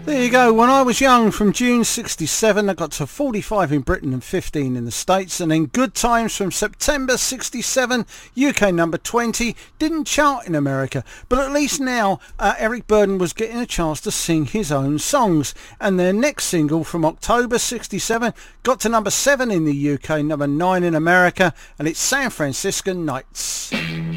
There you go. When I Was Young from June 67, I got to 45 in Britain and 15 in the States, and then Good Times from September 67, UK number 20, didn't chart in America, but at least now Eric Burdon was getting a chance to sing his own songs, and their next single from October 67 got to number 7 in the UK, number 9 in America, and it's San Francisco Nights.